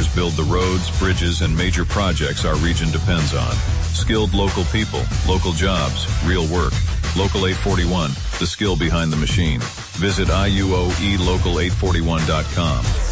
workers build the roads, bridges, and major projects our region depends on. Skilled local people, local jobs, real work. Local 841, the skill behind the machine. Visit IUOElocal841.com.